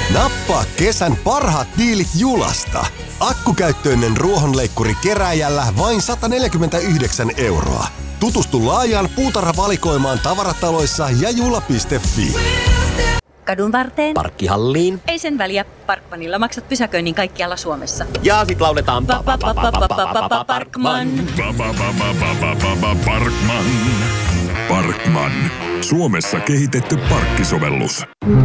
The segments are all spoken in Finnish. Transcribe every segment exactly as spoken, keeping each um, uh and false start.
Nappaa kesän parhaat diilit Julasta. Akkukäyttöinen ruohonleikkuri kerääjällä vain sata neljäkymmentäyhdeksän euroa. Tutustu laajaan puutarhavalikoimaan tavarataloissa ja jula piste fi. Kadun varteen. Parkkihalliin. Ei sen väliä. Parkmanilla maksat pysäköinnin kaikkialla Suomessa. Ja sit lauletaan Parkman. Parkman. Parkman. Suomessa kehitetty parkkisovellus.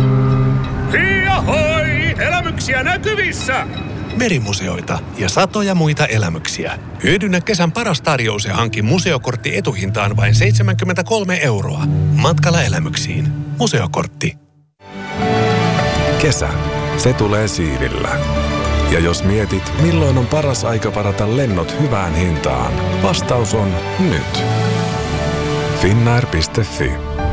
Hiihoi! Elämyksiä näkyvissä! Merimuseoita ja satoja muita elämyksiä. Hyödynnä kesän paras tarjous ja hanki museokortti etuhintaan vain seitsemänkymmentäkolme euroa. Matkalla elämyksiin. Museokortti. Kesä. Se tulee siivillä. Ja jos mietit, milloin on paras aika varata lennot hyvään hintaan, vastaus on nyt. Finnair piste fi.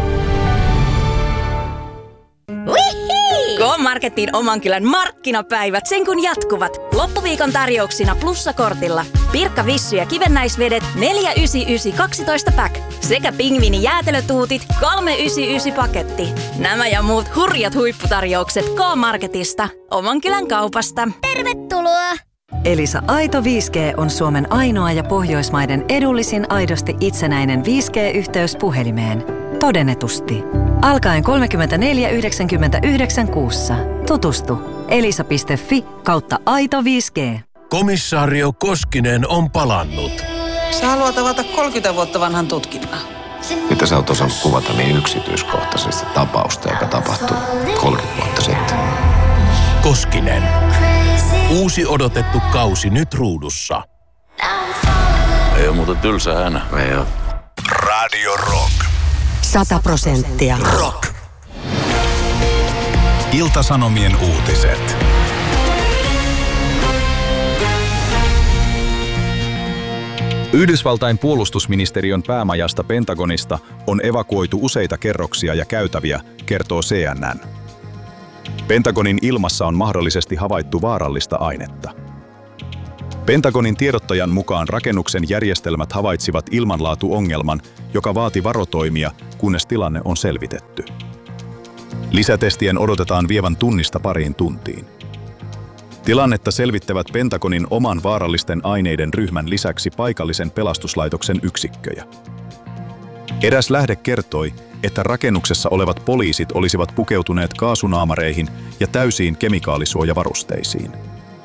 K-Marketin oman kylän markkinapäivät sen kun jatkuvat. Loppuviikon tarjouksina plussakortilla. Pirkka Vissy ja kivennäisvedet neljä yhdeksänkymmentäyhdeksän kaksitoista pack sekä pingviini jäätelötuutit kolme yhdeksänkymmentäyhdeksän paketti. Nämä ja muut hurjat huipputarjoukset K-Marketista. Oman kylän kaupasta. Tervetuloa! Elisa Aito viisi G on Suomen ainoa ja Pohjoismaiden edullisin aidosti itsenäinen viisi G-yhteys puhelimeen. Todennetusti. Alkaen kolmekymmentäneljä yhdeksänkymmentäyhdeksän kuussa. Tutustu. elisa piste fi kautta aito viisi G. Komissaario Koskinen on palannut. Sä haluat avata kolmekymmentä vuotta vanhan tutkinnan. Mitä sä oot osannut kuvata niin yksityiskohtaisesti tapausta, joka tapahtui kolmekymmentä vuotta sitten? Koskinen. Uusi odotettu kausi nyt ruudussa. Ei oo muuten tylsä äänä. Ei oo. Radio Rock. Sata prosenttia. Rock. Ilta-Sanomien uutiset. Yhdysvaltain puolustusministeriön päämajasta Pentagonista on evakuoitu useita kerroksia ja käytäviä, kertoo C N N. Pentagonin ilmassa on mahdollisesti havaittu vaarallista ainetta. Pentagonin tiedottajan mukaan rakennuksen järjestelmät havaitsivat ilmanlaatuongelman, joka vaati varotoimia, kunnes tilanne on selvitetty. Lisätestien odotetaan vievän tunnista pariin tuntiin. Tilannetta selvittävät Pentagonin oman vaarallisten aineiden ryhmän lisäksi paikallisen pelastuslaitoksen yksikköjä. Eräs lähde kertoi, että rakennuksessa olevat poliisit olisivat pukeutuneet kaasunaamareihin ja täysiin kemikaalisuojavarusteisiin.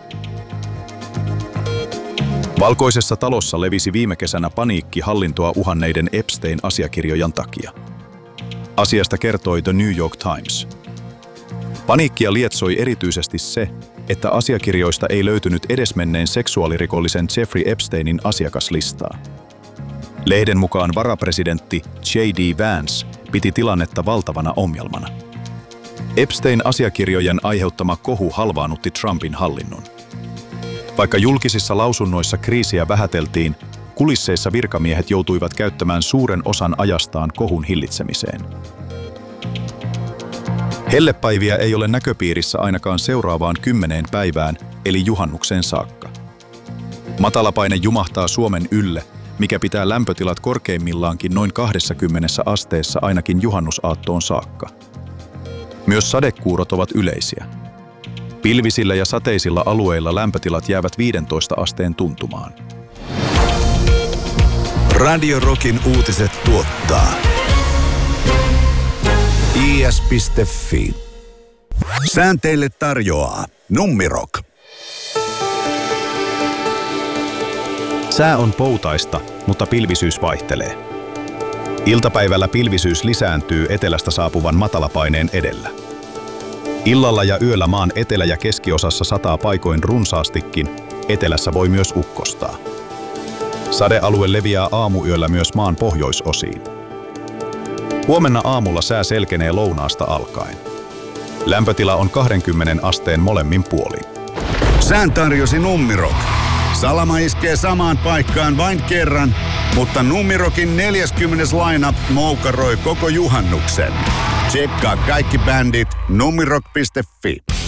Valkoisessa talossa levisi viime kesänä paniikki hallintoa uhanneiden Epstein-asiakirjojen takia. Asiasta kertoi The New York Times. Paniikkia lietsoi erityisesti se, että asiakirjoista ei löytynyt edesmenneen seksuaalirikollisen Jeffrey Epsteinin asiakaslistaa. Lehden mukaan varapresidentti J D Vance piti tilannetta valtavana ongelmana. Epstein-asiakirjojen aiheuttama kohu halvaannutti Trumpin hallinnon. Vaikka julkisissa lausunnoissa kriisiä vähäteltiin, kulisseissa virkamiehet joutuivat käyttämään suuren osan ajastaan kohun hillitsemiseen. Hellepäiviä ei ole näköpiirissä ainakaan seuraavaan kymmeneen päivään, eli juhannukseen saakka. Matalapaine jumahtaa Suomen ylle, mikä pitää lämpötilat korkeimmillaankin noin kaksikymmentä asteessa ainakin juhannusaattoon saakka. Myös sadekuurot ovat yleisiä. Pilvisillä ja sateisilla alueilla lämpötilat jäävät viidentoista asteen tuntumaan. Radio Rockin uutiset tuottaa I S piste fi. Säänteille tarjoaa Nummirock. Sää on poutaista, mutta pilvisyys vaihtelee. Iltapäivällä pilvisyys lisääntyy etelästä saapuvan matalapaineen edellä. Illalla ja yöllä maan etelä- ja keskiosassa sataa paikoin runsaastikin, etelässä voi myös ukkostaa. Sadealue leviää aamuyöllä myös maan pohjoisosiin. Huomenna aamulla sää selkenee lounaasta alkaen. Lämpötila on kaksikymmentä asteen molemmin puolin. Sään tarjosi Nummirock. Salama iskee samaan paikkaan vain kerran, mutta Nummirockin neljäskymmenes lineup moukaroi koko juhannuksen. Tsekkaa kaikki bändit nummirock piste fi.